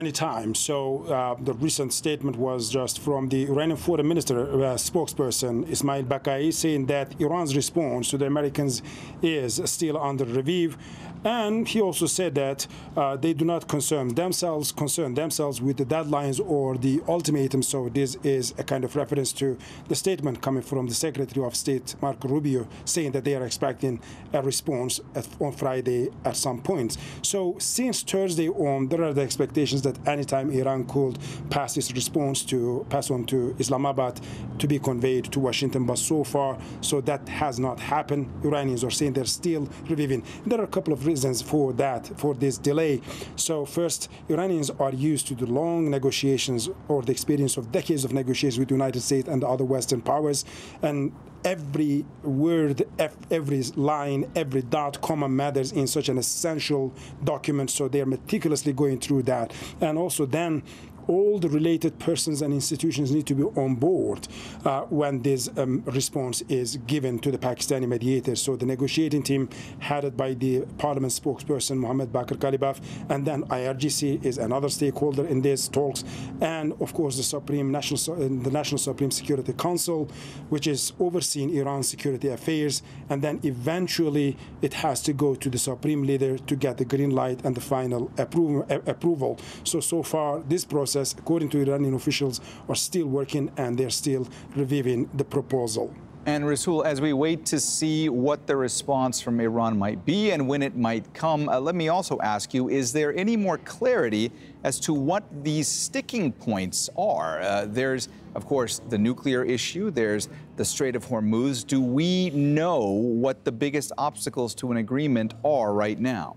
Anytime. So the recent statement was just from the Iranian Foreign Minister spokesperson Ismail Bakai, saying that Iran's response to the Americans is still under review. And he also said that they do not concern themselves with the deadlines or the ultimatum. So this is a kind of reference to the statement coming from the Secretary of State, Marco Rubio, saying that they are expecting a response on Friday at some point. So since Thursday on, there are the expectations that anytime Iran could pass its response to pass on to Islamabad to be conveyed to Washington. But so far, so that has not happened. Iranians are saying they're still reviewing. There are a couple of reasons for that, for this delay. So first, Iranians are used to the long negotiations or the experience of decades of negotiations with the United States and the other Western powers. And every word, every line, every dot, comma matters in such an essential document. So they're meticulously going through that. And also then, all the related persons and institutions need to be on board when this response is given to the Pakistani mediators. So the negotiating team headed by the parliament spokesperson, Mohammad Bakr Kalibaf, and then IRGC is another stakeholder in these talks, and of course the National Supreme Security Council, which is overseeing Iran's security affairs, and then eventually it has to go to the supreme leader to get the green light and the final approval. So far, this process, according to Iranian officials, are still working and they're still reviewing the proposal. And Rasool, as we wait to see what the response from Iran might be and when it might come, let me also ask you, is there any more clarity as to what these sticking points are? There's, of course, the nuclear issue. There's the Strait of Hormuz. Do we know what the biggest obstacles to an agreement are right now?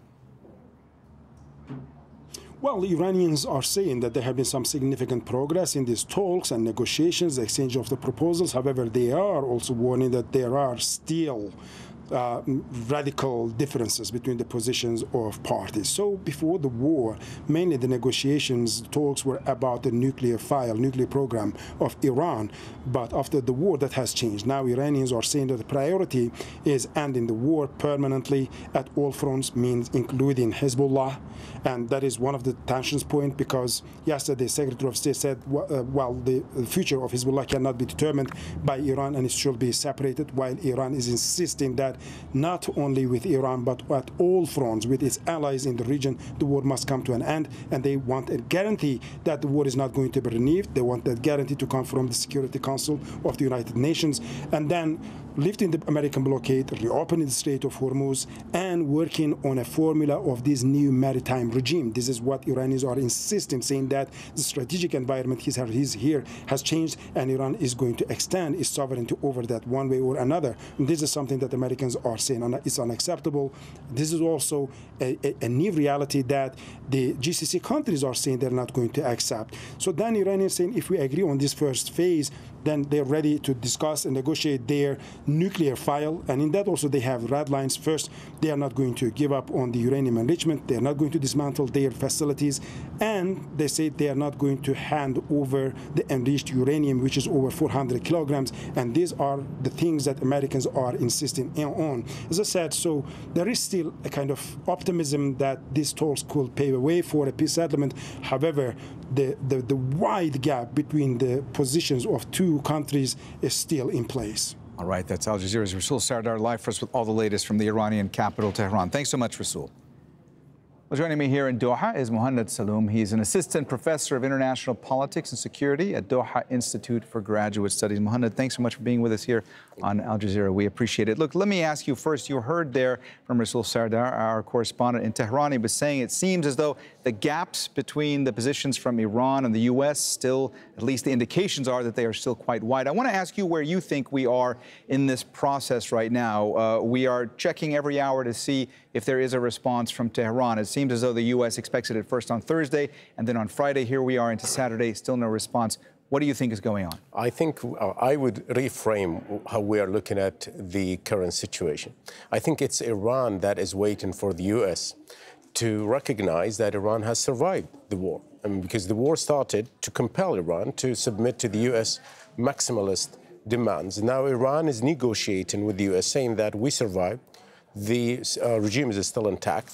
Well, the Iranians are saying that there have been some significant progress in these talks and negotiations, the exchange of the proposals. However, they are also warning that there are still radical differences between the positions of parties. So before the war, mainly the negotiations, talks were about the nuclear program of Iran. But after the war, that has changed. Now Iranians are saying that the priority is ending the war permanently at all fronts, means including Hezbollah. And that is one of the tensions point, because yesterday Secretary of State said, well, the future of Hezbollah cannot be determined by Iran and it should be separated, while Iran is insisting that not only with Iran, but at all fronts, with its allies in the region, the war must come to an end. And they want a guarantee that the war is not going to be renewed. They want that guarantee to come from the Security Council of the United Nations. And then lifting the American blockade, reopening the Strait of Hormuz, and working on a formula of this new maritime regime. This is what Iranians are insisting, saying that the strategic environment here has changed, and Iran is going to extend its sovereignty over that one way or another. And this is something that Americans are saying it's unacceptable. This is also a new reality that the GCC countries are saying they're not going to accept. So then Iranians saying, if we agree on this first phase, then they're ready to discuss and negotiate their nuclear file. And in that also they have red lines. First, they are not going to give up on the uranium enrichment. They are not going to dismantle their facilities. And they say they are not going to hand over the enriched uranium, which is over 400 kilograms. And these are the things that Americans are insisting on. As I said, so there is still a kind of optimism that these talks could pave a way for a peace settlement. However, the wide gap between the positions of two countries is still in place. All right, that's Al Jazeera's Rasool Sardar live for us with all the latest from the Iranian capital, Tehran. Thanks so much, Rasool. Well, joining me here in Doha is Muhannad Saloom. He's an assistant professor of international politics and security at Doha Institute for Graduate Studies. Muhannad, thanks so much for being with us here on Al Jazeera. We appreciate it. Look, let me ask you first, you heard there from Rasool Sardar, our correspondent in Tehran. He was saying it seems as though the gaps between the positions from Iran and the U.S. still, at least the indications are that they are still quite wide. I want to ask you where you think we are in this process right now. We are checking every hour to see if there is a response from Tehran. It seems as though the U.S. expects it at first on Thursday, and then on Friday, here we are into Saturday, still no response. What do you think is going on? I think I would reframe how we are looking at the current situation. I think it's Iran that is waiting for the U.S. to recognize that Iran has survived the war. Because the war started to compel Iran to submit to the U.S. maximalist demands. Now Iran is negotiating with the U.S. saying that we survived, the regime is still intact,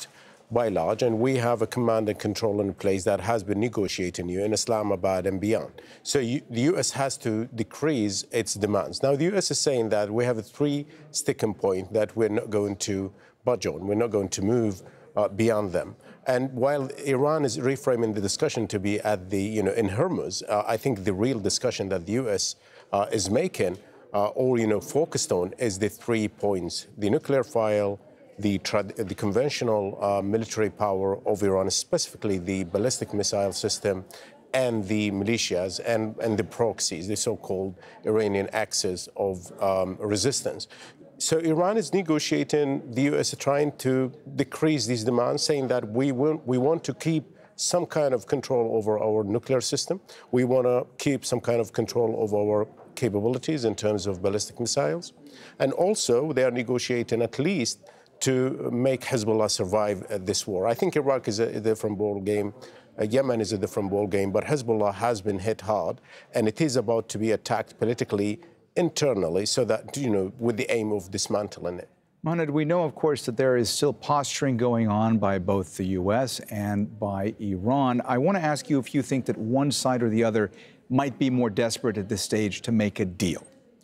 by large, and we have a command and control in place that has been negotiated in Islamabad and beyond. So the U.S. has to decrease its demands. Now, the U.S. is saying that we have a three sticking point that we're not going to budge on. We're not going to move beyond them. And while Iran is reframing the discussion to be at the, in Hormuz, I think the real discussion that the U.S. Is making or, focused on is the 3 points: the nuclear file, the conventional military power of Iran, specifically the ballistic missile system, and the militias and the proxies, the so-called Iranian axis of resistance. So Iran is negotiating, the U.S. is trying to decrease these demands, saying that we want to keep some kind of control over our nuclear system. We want to keep some kind of control over our capabilities in terms of ballistic missiles. And also, they are negotiating at least to make Hezbollah survive this war. I think Iraq is a different ball game. Yemen is a different ball game, but Hezbollah has been hit hard, and it is about to be attacked politically internally, so that, with the aim of dismantling it. Mohammad, we know, of course, that there is still posturing going on by both the U.S. and by Iran. I want to ask you if you think that one side or the other might be more desperate at this stage to make a deal.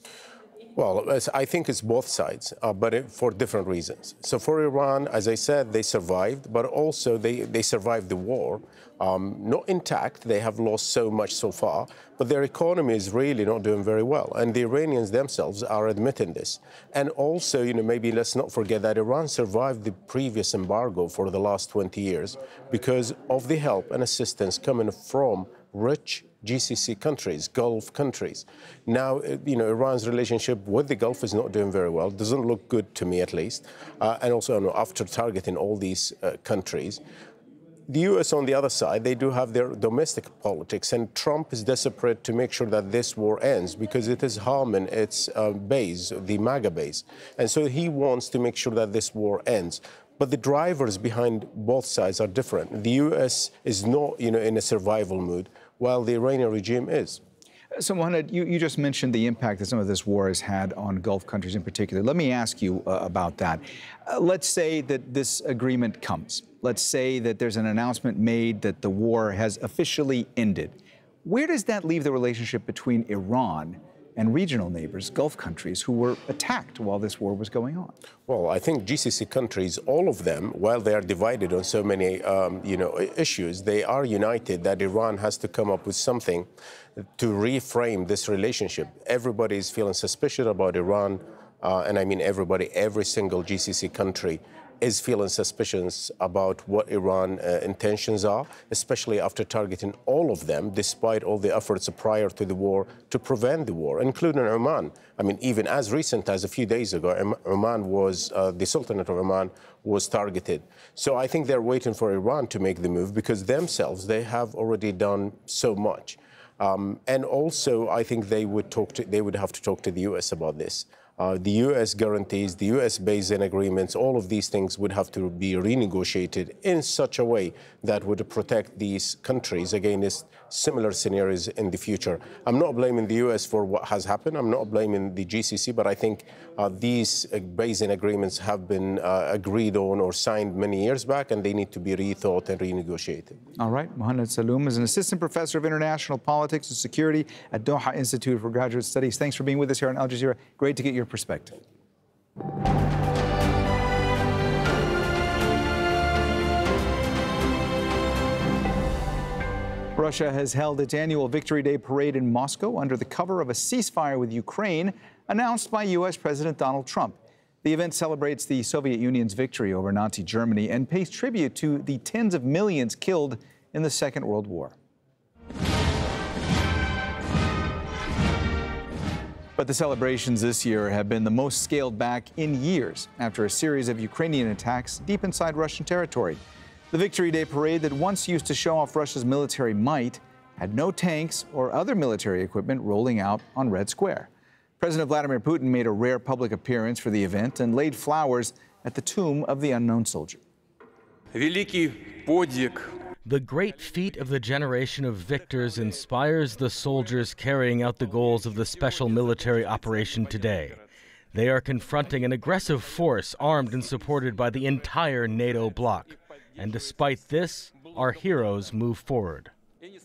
Well, I think it's both sides, but for different reasons. So for Iran, as I said, they survived, but also they survived the war. Not intact, they have lost so much so far, but their economy is really not doing very well. And the Iranians themselves are admitting this. And also, maybe let's not forget that Iran survived the previous embargo for the last 20 years because of the help and assistance coming from rich GCC countries, Gulf countries. Now, Iran's relationship with the Gulf is not doing very well. Doesn't look good to me, at least. And also, after targeting all these countries, the U.S. on the other side, they do have their domestic politics, and Trump is desperate to make sure that this war ends because it is harming its base, the MAGA base. And so he wants to make sure that this war ends. But the drivers behind both sides are different. The U.S. is not, in a survival mood, while the Iranian regime is. So, Mohammad, you just mentioned the impact that some of this war has had on Gulf countries in particular. Let me ask you about that. Let's say that this agreement comes. Let's say that there's an announcement made that the war has officially ended. Where does that leave the relationship between Iran and regional neighbors, Gulf countries, who were attacked while this war was going on? Well, I think GCC countries, all of them, while they are divided on so many, issues, they are united that Iran has to come up with something to reframe this relationship. Everybody is feeling suspicious about Iran, and I mean everybody, every single GCC country is feeling suspicious about what Iran's intentions are, especially after targeting all of them, despite all the efforts prior to the war to prevent the war, including Oman. I mean, even as recent as a few days ago, Oman was, the Sultanate of Oman was targeted. So I think they're waiting for Iran to make the move because themselves, they have already done so much. And also, I think they would have to talk to the U.S. about this. The U.S. guarantees, the U.S. basin agreements, all of these things would have to be renegotiated in such a way that would protect these countries against similar scenarios in the future. I'm not blaming the U.S. for what has happened. I'm not blaming the GCC, but I think these basin agreements have been agreed on or signed many years back, and they need to be rethought and renegotiated. All right. Mohammad Saloom is an assistant professor of international politics and security at Doha Institute for Graduate Studies. Thanks for being with us here on Al Jazeera. Great to get your perspective. Russia has held its annual Victory Day parade in Moscow under the cover of a ceasefire with Ukraine announced by U.S. President Donald Trump. The event celebrates the Soviet Union's victory over Nazi Germany and pays tribute to the tens of millions killed in the Second World War. But the celebrations this year have been the most scaled back in years after a series of Ukrainian attacks deep inside Russian territory. The Victory Day parade that once used to show off Russia's military might had no tanks or other military equipment rolling out on Red Square. President Vladimir Putin made a rare public appearance for the event and laid flowers at the tomb of the unknown soldier. The great feat of the generation of victors inspires the soldiers carrying out the goals of the special military operation today. They are confronting an aggressive force armed and supported by the entire NATO bloc. And despite this, our heroes move forward.